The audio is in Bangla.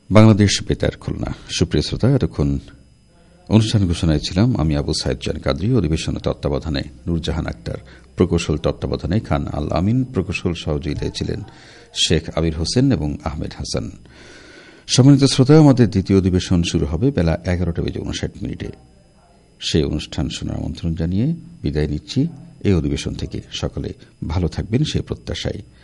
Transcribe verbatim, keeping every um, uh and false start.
বাংলাদেশ বেতার খুলনা। সুপ্রিয় শ্রোতা, এতক্ষণ অনুষ্ঠান ঘোষণায় ছিলাম আমি আবু সাইদ জান কাদরি। অধিবেশন তত্ত্বাবধানে নূরজাহান আক্তার, প্রকৌশল তত্ত্বাবধানে খান আল আমিন, প্রকৌশল সহযোগিতায় ছিলেন শেখ আবির হোসেন এবং আহমেদ হাসান। সম্মানিত শ্রোতা, আমাদের দ্বিতীয় অধিবেশন শুরু হবে বেলা এগারোটা বেজে উনষাট মিনিটে। সেই অনুষ্ঠান শোনার আমন্ত্রণ জানিয়ে বিদায় নিচ্ছি এই অধিবেশন থেকে। সকলে ভালো থাকবেন সেই প্রত্যাশায়।